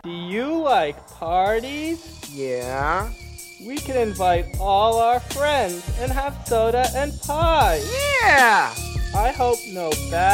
Do you like parties? Yeah. We can invite all our friends and have soda and pie. Yeah! I hope no bad